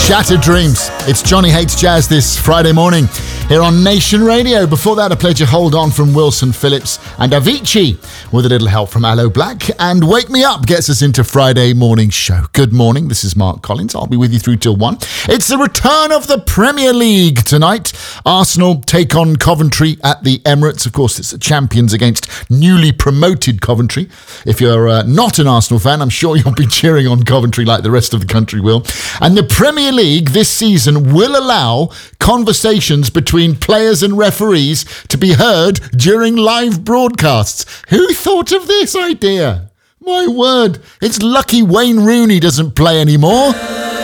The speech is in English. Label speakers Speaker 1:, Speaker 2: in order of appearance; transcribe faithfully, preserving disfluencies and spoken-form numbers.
Speaker 1: Shattered Dreams. It's Johnny Hates Jazz this Friday morning here on Nation Radio. Before that, I played you Hold On from Wilson Phillips and Avicii with a little help from Aloe Black. And Wake Me Up gets us into Friday morning show. Good morning, this is Mark Collins. I'll be with you through till one. It's the return of the Premier League tonight. Arsenal take on Coventry at the Emirates. Of course, it's the champions against newly promoted Coventry. If you're uh, not an Arsenal fan, I'm sure you'll be cheering on Coventry like the rest of the country will. And the Premier League this season will allow conversations between players and referees to be heard during live broadcasts. Who thought of this idea? My word, it's lucky Wayne Rooney doesn't play anymore.